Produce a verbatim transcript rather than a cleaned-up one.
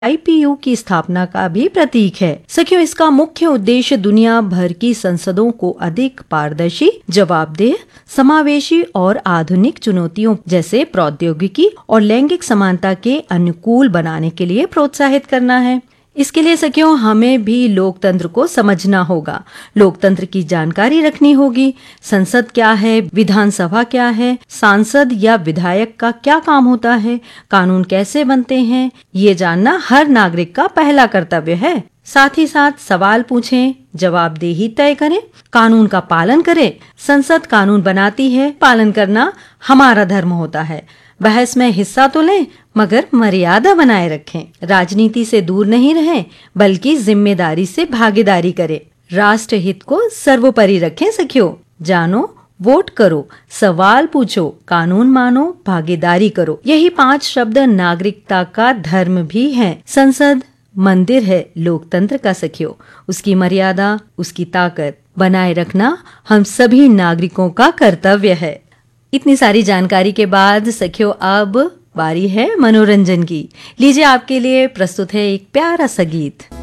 I P U की स्थापना का भी प्रतीक है। सखियों, इसका मुख्य उद्देश्य दुनिया भर की संसदों को अधिक पारदर्शी, जवाबदेह, समावेशी और आधुनिक चुनौतियों जैसे प्रौद्योगिकी और लैंगिक समानता के अनुकूल बनाने के लिए प्रोत्साहित करना है। इसके लिए सखियों, हमें भी लोकतंत्र को समझना होगा, लोकतंत्र की जानकारी रखनी होगी। संसद क्या है, विधानसभा क्या है, सांसद या विधायक का क्या काम होता है, कानून कैसे बनते हैं, ये जानना हर नागरिक का पहला कर्तव्य है। साथ ही साथ सवाल पूछें, जवाबदेही तय करें, कानून का पालन करें। संसद कानून बनाती है, पालन करना हमारा धर्म होता है। बहस में हिस्सा तो लें, मगर मर्यादा बनाए रखें। राजनीति से दूर नहीं रहें, बल्कि जिम्मेदारी से भागीदारी करें। राष्ट्र हित को सर्वोपरि रखें। सखियों, जानो, वोट करो, सवाल पूछो, कानून मानो, भागीदारी करो। यही पांच शब्द नागरिकता का धर्म भी है। संसद मंदिर है लोकतंत्र का सखियों। उसकी मर्यादा, उसकी ताकत बनाए रखना हम सभी नागरिकों का कर्तव्य है। इतनी सारी जानकारी के बाद सखियों, अब बारी है मनोरंजन की। लीजिए, आपके लिए प्रस्तुत है एक प्यारा सा गीत।